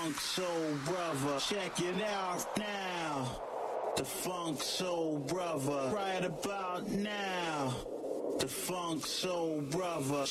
Funk Soul Brother. Check it out now. The Funk Soul Brother. Right about now. The Funk Soul Brother.